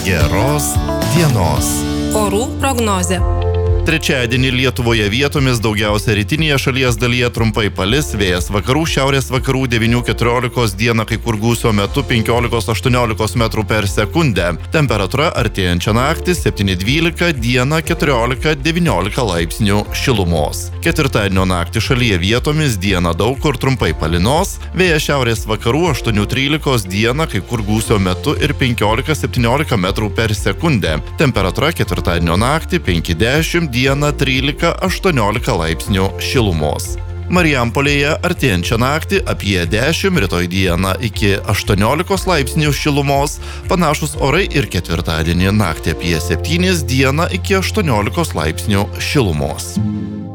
Geros dienos. Orų prognozė. Trečiadienį Lietuvoje vietomis daugiausia rytinėje šalies dalyje trumpai palis, vėjas vakarų šiaurės vakarų 9–14, dieną kai kur gūsio metu 15–18 metrų per sekundę. Temperatūra artėjančią naktį 7–12, dieną 14–19 laipsnių šilumos. Ketvirtadienio naktį šalyje vietomis dieną daug kur trumpai palynos, vėjas šiaurės vakarų 8–13, dieną kai kur gūsio metu ir 15–17 metrų per sekundę. Temperatūra ketvirtadienio naktį 5–10, dieną 13–18 laipsnių šilumos. Marijampolėje artėjančią naktį apie 10, rytoj dieną iki 18 laipsnių šilumos, panašus orai ir ketvirtadienį naktį apie 7, dieną iki 18 laipsnių šilumos.